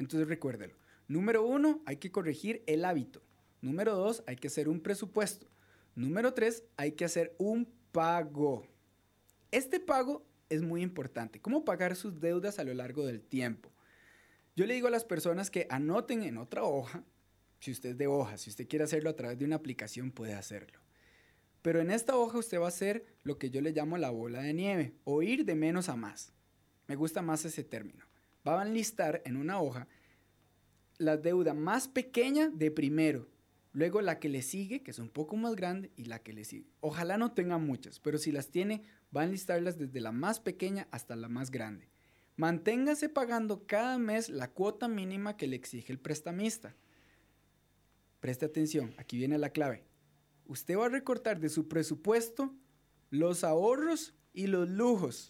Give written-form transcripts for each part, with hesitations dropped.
Entonces recuérdelo. Número 1, hay que corregir el hábito. Número 2, hay que hacer un presupuesto. Número 3, hay que hacer un pago. Este pago es muy importante. ¿Cómo pagar sus deudas a lo largo del tiempo? Yo le digo a las personas que anoten en otra hoja, si usted es de hoja, si usted quiere hacerlo a través de una aplicación, puede hacerlo. Pero en esta hoja usted va a hacer lo que yo le llamo la bola de nieve, o ir de menos a más. Me gusta más ese término. Va a enlistar en una hoja la deuda más pequeña de primero, luego la que le sigue, que es un poco más grande, y la que le sigue. Ojalá no tenga muchas, pero si las tiene, va a enlistarlas desde la más pequeña hasta la más grande. Manténgase pagando cada mes la cuota mínima que le exige el prestamista. Preste atención, aquí viene la clave. Usted va a recortar de su presupuesto los ahorros y los lujos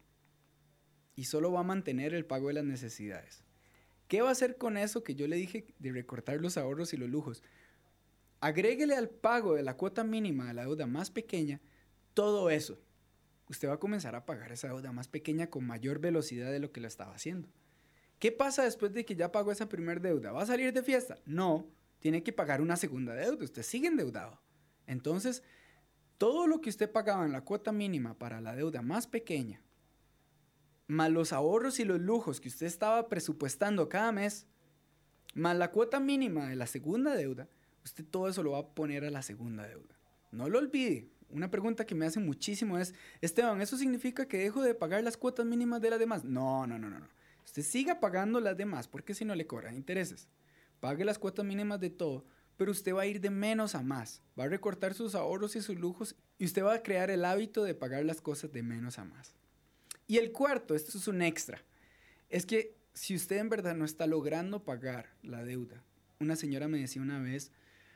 y solo va a mantener el pago de las necesidades. ¿Qué va a hacer con eso que yo le dije de recortar los ahorros y los lujos? Agréguele al pago de la cuota mínima de la deuda más pequeña todo eso. Usted va a comenzar a pagar esa deuda más pequeña con mayor velocidad de lo que lo estaba haciendo. ¿Qué pasa después de que ya pagó esa primera deuda? ¿Va a salir de fiesta? No, tiene que pagar una segunda deuda. Usted sigue endeudado. Entonces, todo lo que usted pagaba en la cuota mínima para la deuda más pequeña, más los ahorros y los lujos que usted estaba presupuestando cada mes, más la cuota mínima de la segunda deuda, usted todo eso lo va a poner a la segunda deuda. No lo olvide. Una pregunta que me hacen muchísimo es, Esteban, ¿eso significa que dejo de pagar las cuotas mínimas de las demás? No. Usted siga pagando las demás porque si no le cobran intereses. Pague las cuotas mínimas de todo, pero usted va a ir de menos a más. Va a recortar sus ahorros y sus lujos y usted va a crear el hábito de pagar las cosas de menos a más. Y el cuarto, esto es un extra, es que si usted en verdad no está logrando pagar la deuda, una señora me decía una vez,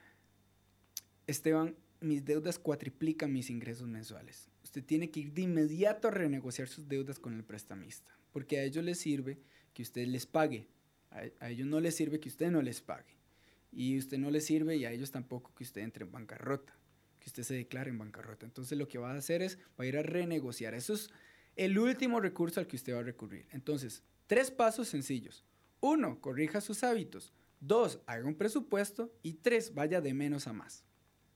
Esteban, mis deudas cuatriplican mis ingresos mensuales. Usted tiene que ir de inmediato a renegociar sus deudas con el prestamista, porque a ellos les sirve que usted les pague, a ellos no les sirve que usted no les pague, y usted no les sirve y a ellos tampoco que usted entre en bancarrota, que usted se declare en bancarrota. Entonces lo que va a hacer es, va a ir a renegociar. Eso es el último recurso al que usted va a recurrir. Entonces, 3 pasos sencillos. 1, corrija sus hábitos. 2, haga un presupuesto. Y 3, vaya de menos a más.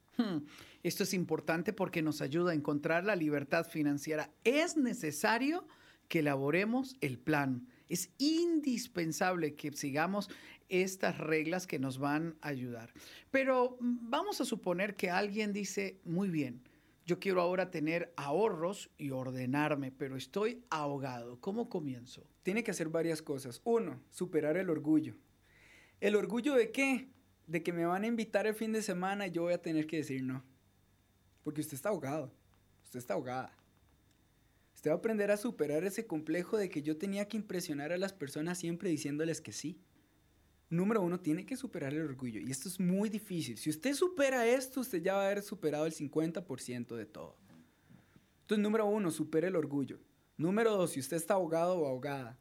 Esto es importante porque nos ayuda a encontrar la libertad financiera. Es necesario que elaboremos el plan. Es indispensable que sigamos estas reglas que nos van a ayudar. Pero vamos a suponer que alguien dice, muy bien, yo quiero ahora tener ahorros y ordenarme, pero estoy ahogado. ¿Cómo comienzo? Tiene que hacer varias cosas. 1, superar el orgullo. ¿El orgullo de qué? De que me van a invitar el fin de semana y yo voy a tener que decir no. Porque usted está ahogado. Usted está ahogada. Usted va a aprender a superar ese complejo de que yo tenía que impresionar a las personas siempre diciéndoles que sí. Número 1, tiene que superar el orgullo. Y esto es muy difícil. Si usted supera esto, usted ya va a haber superado el 50% de todo. Entonces, número 1, supere el orgullo. Número 2, si usted está ahogado o ahogada,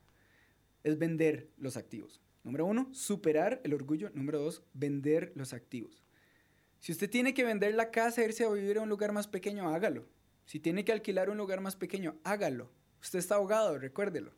es vender los activos. Número 1, superar el orgullo. Número 2, vender los activos. Si usted tiene que vender la casa e irse a vivir a un lugar más pequeño, hágalo. Si tiene que alquilar un lugar más pequeño, hágalo. Usted está ahogado, recuérdelo.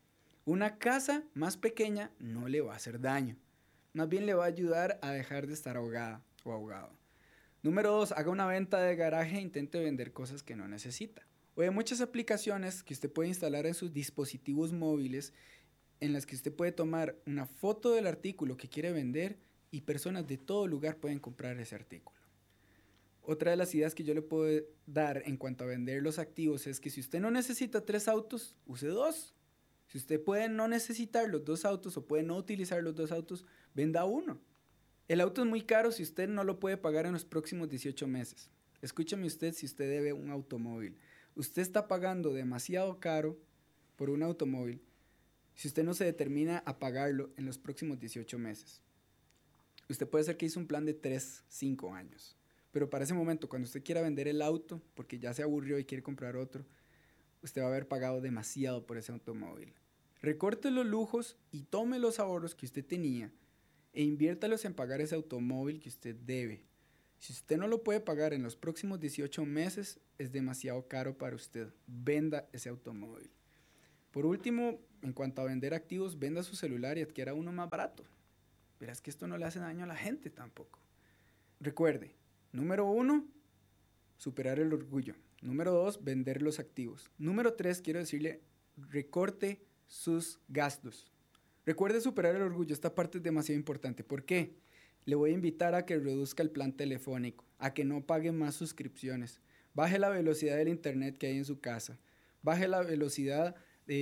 Una casa más pequeña no le va a hacer daño. Más bien le va a ayudar a dejar de estar ahogada o ahogado. Número 2, haga una venta de garaje e intente vender cosas que no necesita. O hay muchas aplicaciones que usted puede instalar en sus dispositivos móviles en las que usted puede tomar una foto del artículo que quiere vender y personas de todo lugar pueden comprar ese artículo. Otra de las ideas que yo le puedo dar en cuanto a vender los activos es que si usted no necesita 3 autos, use 2. Si usted puede no necesitar los 2 autos o puede no utilizar los 2 autos, venda uno. El auto es muy caro si usted no lo puede pagar en los próximos 18 meses. Escúchame usted si usted debe un automóvil. Usted está pagando demasiado caro por un automóvil si usted no se determina a pagarlo en los próximos 18 meses. Usted puede ser que hizo un plan de 3, 5 años. Pero para ese momento, cuando usted quiera vender el auto, porque ya se aburrió y quiere comprar otro, usted va a haber pagado demasiado por ese automóvil. Recorte los lujos y tome los ahorros que usted tenía e inviértalos en pagar ese automóvil que usted debe. Si usted no lo puede pagar en los próximos 18 meses, es demasiado caro para usted. Venda ese automóvil. Por último, en cuanto a vender activos, venda su celular y adquiera uno más barato. Verás que esto no le hace daño a la gente tampoco. Recuerde, número 1, superar el orgullo. Número 2, vender los activos. Número 3, quiero decirle, recorte sus gastos. Recuerde superar el orgullo, esta parte es demasiado importante. ¿Por qué? Le voy a invitar a que reduzca el plan telefónico, a que no pague más suscripciones. Baje la velocidad del internet que hay en su casa. Baje la velocidad,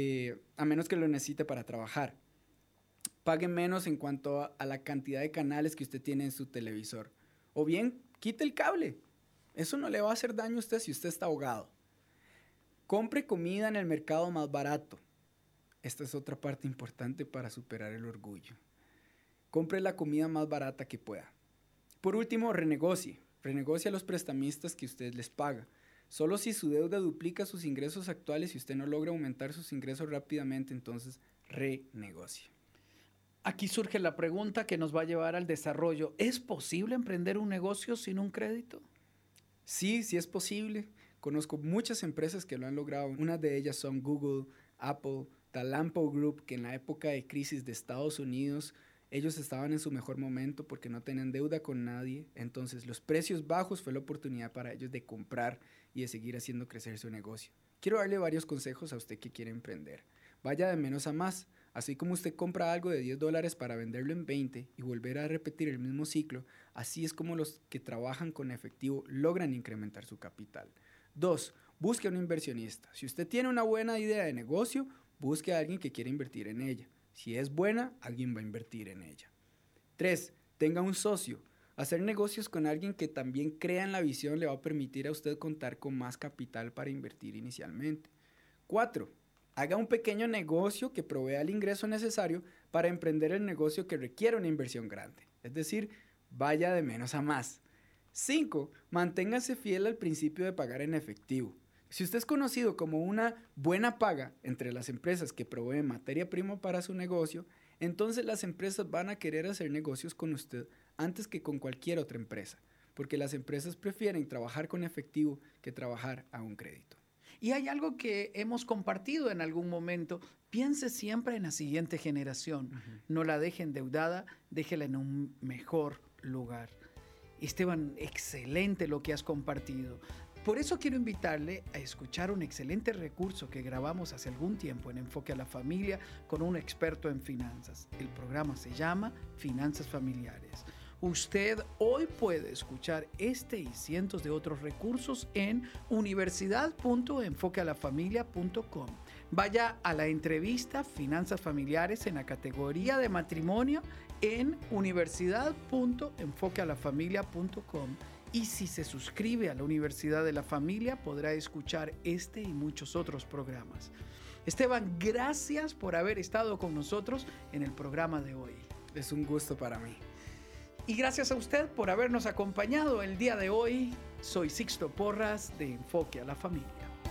a menos que lo necesite para trabajar. Pague menos en cuanto a la cantidad de canales que usted tiene en su televisor. O bien, quite el cable. Eso no le va a hacer daño a usted si usted está ahogado. Compre comida en el mercado más barato. Esta es otra parte importante para superar el orgullo. Compre la comida más barata que pueda. Por último, renegocie. Renegocie a los prestamistas que usted les paga. Solo si su deuda duplica sus ingresos actuales y usted no logra aumentar sus ingresos rápidamente, entonces renegocie. Aquí surge la pregunta que nos va a llevar al desarrollo. ¿Es posible emprender un negocio sin un crédito? Sí, sí es posible. Conozco muchas empresas que lo han logrado. Unas de ellas son Google, Apple, Talampo Group, que en la época de crisis de Estados Unidos, ellos estaban en su mejor momento porque no tenían deuda con nadie. Entonces, los precios bajos fue la oportunidad para ellos de comprar y de seguir haciendo crecer su negocio. Quiero darle varios consejos a usted que quiere emprender. Vaya de menos a más. Así como usted compra algo de $10 para venderlo en 20 y volver a repetir el mismo ciclo, así es como los que trabajan con efectivo logran incrementar su capital. 2. Busque a un inversionista. Si usted tiene una buena idea de negocio, busque a alguien que quiera invertir en ella. Si es buena, alguien va a invertir en ella. 3. Tenga un socio. Hacer negocios con alguien que también crea en la visión le va a permitir a usted contar con más capital para invertir inicialmente. 4. Haga un pequeño negocio que provea el ingreso necesario para emprender el negocio que requiere una inversión grande. Es decir, vaya de menos a más. 5. Manténgase fiel al principio de pagar en efectivo. Si usted es conocido como una buena paga entre las empresas que proveen materia prima para su negocio, entonces las empresas van a querer hacer negocios con usted antes que con cualquier otra empresa, porque las empresas prefieren trabajar con efectivo que trabajar a un crédito. Y hay algo que hemos compartido en algún momento. Piense siempre en la siguiente generación. No la deje endeudada, déjela en un mejor lugar. Esteban, excelente lo que has compartido. Por eso quiero invitarle a escuchar un excelente recurso que grabamos hace algún tiempo en Enfoque a la Familia con un experto en finanzas. El programa se llama Finanzas Familiares. Usted hoy puede escuchar este y cientos de otros recursos en universidad.enfoquealafamilia.com. Vaya a la entrevista Finanzas Familiares en la categoría de matrimonio en universidad.enfoquealafamilia.com. Y si se suscribe a la Universidad de la Familia, podrá escuchar este y muchos otros programas. Esteban, gracias por haber estado con nosotros en el programa de hoy. Es un gusto para mí. Y gracias a usted por habernos acompañado el día de hoy. Soy Sixto Porras de Enfoque a la Familia.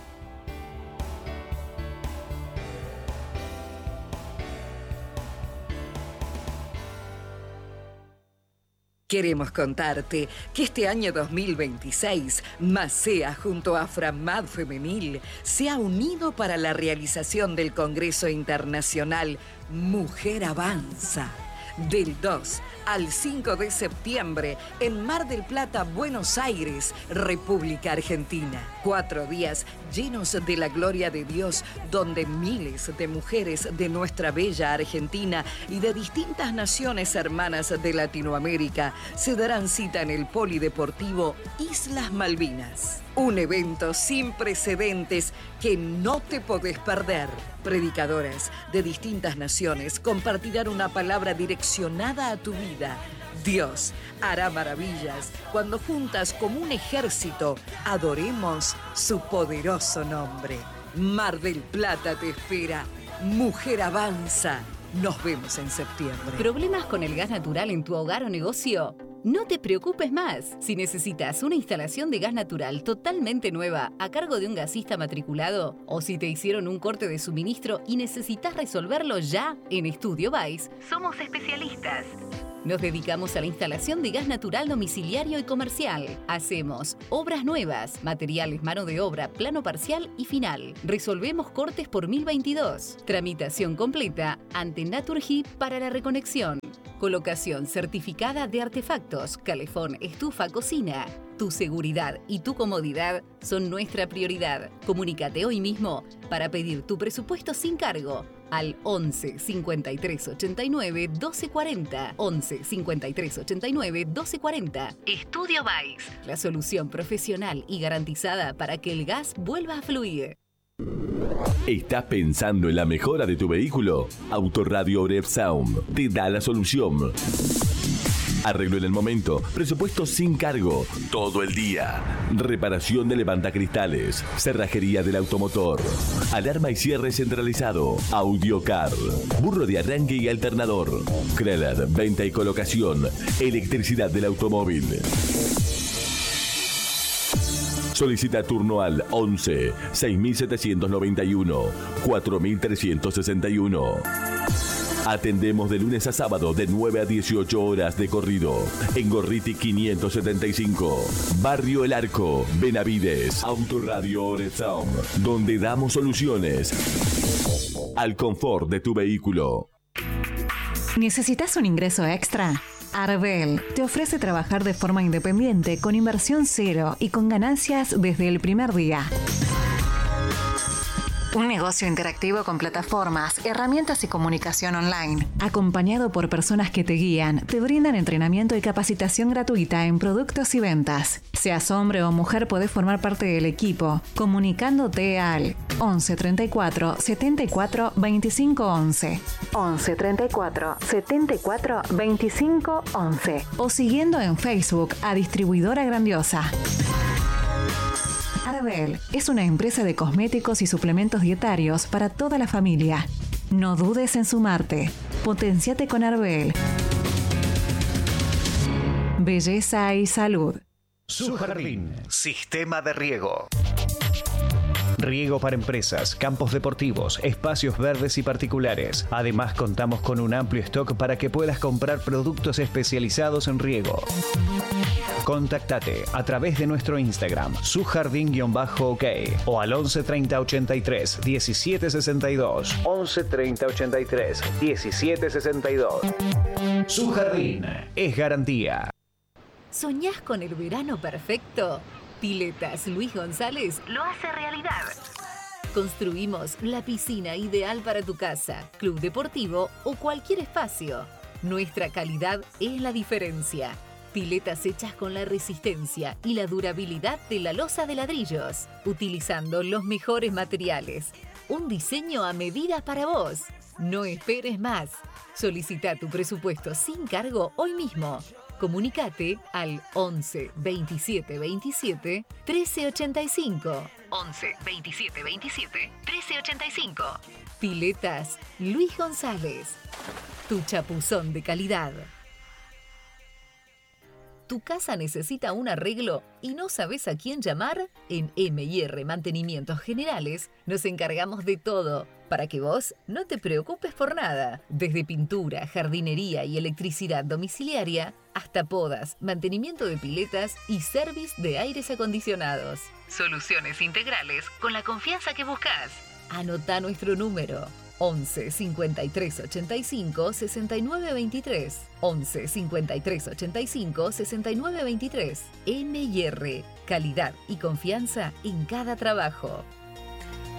Queremos contarte que este año 2026, Macea junto a Framad Femenil se ha unido para la realización del Congreso Internacional Mujer Avanza. Del 2 al 5 de septiembre en Mar del Plata, Buenos Aires, República Argentina. 4 días llenos de la gloria de Dios, donde miles de mujeres de nuestra bella Argentina y de distintas naciones hermanas de Latinoamérica se darán cita en el Polideportivo Islas Malvinas. Un evento sin precedentes que no te podés perder. Predicadoras de distintas naciones compartirán una palabra direccionada a tu vida. Dios hará maravillas cuando juntas como un ejército adoremos su poderoso nombre. Mar del Plata te espera. Mujer Avanza. Nos vemos en septiembre. ¿Problemas con el gas natural en tu hogar o negocio? No te preocupes más. Si necesitas una instalación de gas natural totalmente nueva a cargo de un gasista matriculado o si te hicieron un corte de suministro y necesitas resolverlo ya en Estudio Vice, somos especialistas. Nos dedicamos a la instalación de gas natural domiciliario y comercial. Hacemos obras nuevas, materiales, mano de obra, plano parcial y final. Resolvemos cortes por 1022. Tramitación completa ante Naturgy para la reconexión. Colocación certificada de artefactos, calefón, estufa, cocina. Tu seguridad y tu comodidad son nuestra prioridad. Comunícate hoy mismo para pedir tu presupuesto sin cargo al 11 53 89 12 40. 11 53 89 12 40. Estudio Vice, la solución profesional y garantizada para que el gas vuelva a fluir. ¿Estás pensando en la mejora de tu vehículo? Autoradio Oreb Sound te da la solución. Arreglo en el momento, presupuesto sin cargo, todo el día. Reparación de levantacristales, cerrajería del automotor, alarma y cierre centralizado, audiocar, burro de arranque y alternador, Kreller, venta y colocación, electricidad del automóvil. Solicita turno al 11 6791 4361. Atendemos de lunes a sábado de 9 a 18 horas de corrido. En Gorriti 575. Barrio El Arco, Benavides. Autoradio Oreb Sound, donde damos soluciones al confort de tu vehículo. ¿Necesitas un ingreso extra? Arbel te ofrece trabajar de forma independiente con inversión cero y con ganancias desde el primer día. Un negocio interactivo con plataformas, herramientas y comunicación online, acompañado por personas que te guían, te brindan entrenamiento y capacitación gratuita en productos y ventas. Seas hombre o mujer, podés formar parte del equipo, comunicándote al 11 34 74 25 11, 11 34 74 25 11 o siguiendo en Facebook a Distribuidora Grandiosa. Arbel es una empresa de cosméticos y suplementos dietarios para toda la familia. No dudes en sumarte. Potenciate con Arbel. Belleza y salud. Su Jardín, sistema de riego. Riego para empresas, campos deportivos, espacios verdes y particulares. Además, contamos con un amplio stock para que puedas comprar productos especializados en riego. Contactate a través de nuestro Instagram, sujardín_ok, o al 11 30 83 17 62. 11 30 83 17 62. Su Jardín es garantía. ¿Soñás con el verano perfecto? Piletas Luis González lo hace realidad. Construimos la piscina ideal para tu casa, club deportivo o cualquier espacio. Nuestra calidad es la diferencia. Piletas hechas con la resistencia y la durabilidad de la losa de ladrillos, utilizando los mejores materiales. Un diseño a medida para vos. No esperes más. Solicita tu presupuesto sin cargo hoy mismo. Comunicate al 11 27 27 13 85. 11 27 27 13 85. Piletas Luis González. Tu chapuzón de calidad. ¿Tu casa necesita un arreglo y no sabes a quién llamar? En M&R Mantenimientos Generales nos encargamos de todo para que vos no te preocupes por nada. Desde pintura, jardinería y electricidad domiciliaria hasta podas, mantenimiento de piletas y service de aires acondicionados. Soluciones integrales con la confianza que buscas. Anota nuestro número. 11 53 85 69 23. 11 53 85 69 23. M&R, calidad y confianza en cada trabajo.